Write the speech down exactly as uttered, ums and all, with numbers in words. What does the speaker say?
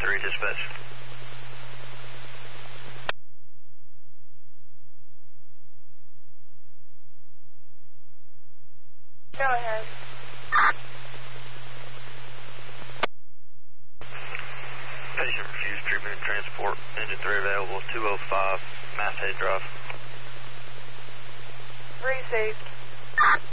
three, dispatch. Go ahead. Patient refused treatment and transport. Engine three available, two oh five, Masthead Drive. Received.